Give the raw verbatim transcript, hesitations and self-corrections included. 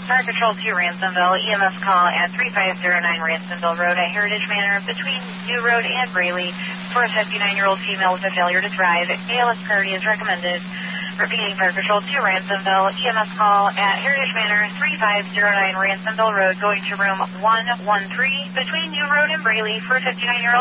Fire Control two Ransomville, E M S call at three five zero nine Ransomville Road at Heritage Manor between New Road and Braley for a fifty-nine-year-old female with a failure to thrive. A L S priority is recommended. Repeating, Fire Control two Ransomville, E M S call at Heritage Manor, three five zero nine Ransomville Road, going to room one one three between New Road and Braley for a fifty-nine-year-old